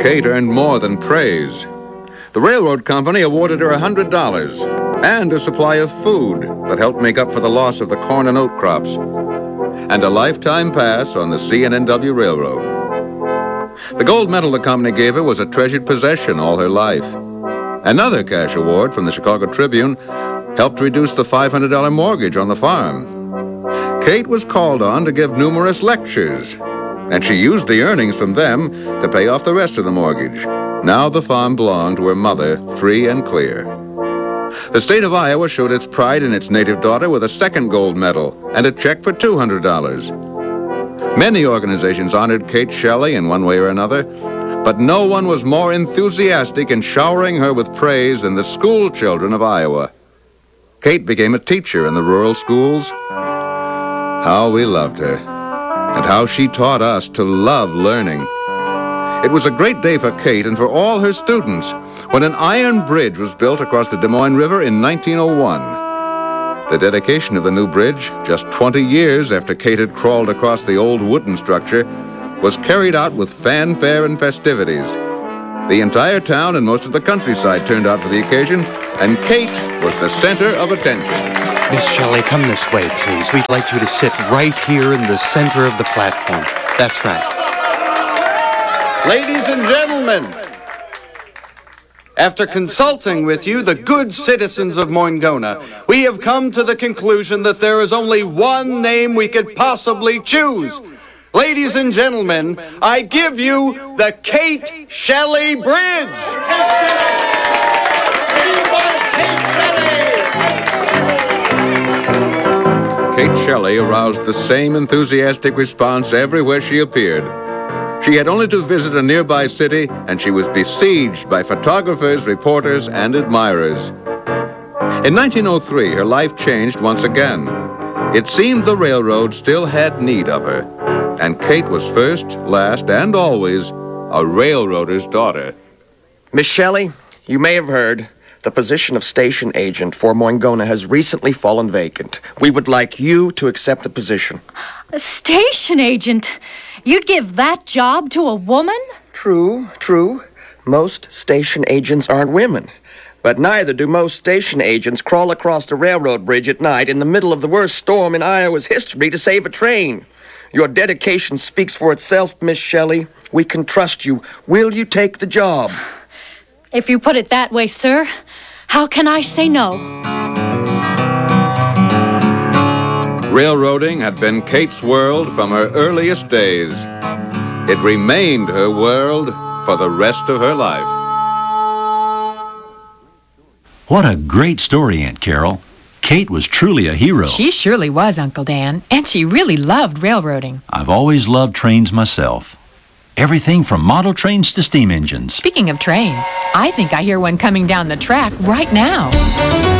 Kate earned more than praise. The railroad company awarded her $100 and a supply of food that helped make up for the loss of the corn and oat crops, and a lifetime pass on the CN&W Railroad. The gold medal the company gave her was a treasured possession all her life. Another cash award from the Chicago Tribune helped reduce the $500 mortgage on the farm. Kate was called on to give numerous lectures, and she used the earnings from them to pay off the rest of the mortgage. Now the farm belonged to her mother, free and clear. The state of Iowa showed its pride in its native daughter with a second gold medal and a check for $200. Many organizations honored Kate Shelley in one way or another, but no one was more enthusiastic in showering her with praise than the school children of Iowa. Kate became a teacher in the rural schools. How we loved her, and how she taught us to love learning. It was a great day for Kate and for all her students when an iron bridge was built across the Des Moines River in 1901. The dedication of the new bridge, just 20 years after Kate had crawled across the old wooden structure, was carried out with fanfare and festivities. The entire town and most of the countryside turned out for the occasion, and Kate was the center of attention. Miss Shelley, come this way, please. We'd like you to sit right here in the center of the platform. That's right. Ladies and gentlemen, after consulting with you, the good citizens of Moingona, we have come to the conclusion that there is only one name we could possibly choose. Ladies and gentlemen, I give you the Kate Shelley Bridge. Kate Shelley aroused the same enthusiastic response everywhere she appeared. She had only to visit a nearby city, and she was besieged by photographers, reporters, and admirers. In 1903, her life changed once again. It seemed the railroad still had need of her, and Kate was first, last, and always a railroader's daughter. Miss Shelley, you may have heard, the position of station agent for Moingona has recently fallen vacant. We would like you to accept the position. A station agent? You'd give that job to a woman? True. Most station agents aren't women. But neither do most station agents crawl across the railroad bridge at night in the middle of the worst storm in Iowa's history to save a train. Your dedication speaks for itself, Miss Shelley. We can trust you. Will you take the job? If you put it that way, sir, how can I say no? Railroading had been Kate's world from her earliest days. It remained her world for the rest of her life. What a great story, Aunt Carol. Kate was truly a hero. She surely was, Uncle Dan, and she really loved railroading. I've always loved trains myself. Everything from model trains to steam engines. Speaking of trains, I think I hear one coming down the track right now.